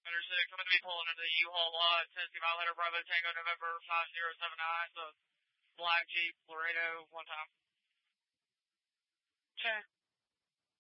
Understood. Coming to be pulling into the U-Haul lot, Tennessee Mile Letter Bravo Tango November 5079, so Black Jeep Laredo, one time. Okay.